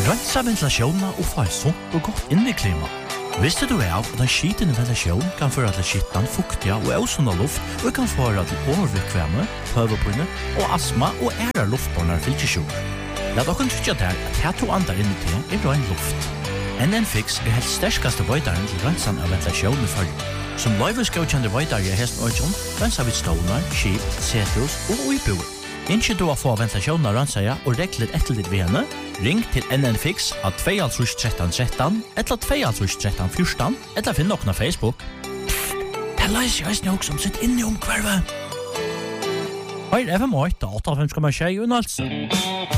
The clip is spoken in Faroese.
Rensa ventilasjonen og få et sunt og godt inneklima. Visste du av at en skitende ventilasjon kan føre til skittan, fuktiga og ausunda luft og kan føre til overvikvemme, høvepinne og astma og ære luftbårnar fylkesjur. Lat okken tykja der at her to andar inni til er rein luft. NN-Fix er helt sterskaste vøydaren til rensan av ventilasjon i følge. Som løyveskjøkjende vøydare i hesten øyjon, rensa vi stånar, skip, setrus og uiboer. Innskje du å få ventilasjonen av rensaja og reklet etter litt ved henne, ring til NN-Fix av 21313 eller 21314 eller finn noen av Facebook. Det leiser jeg også som sitt inni omkvarvet. Her FM 8, 8,6 og 0.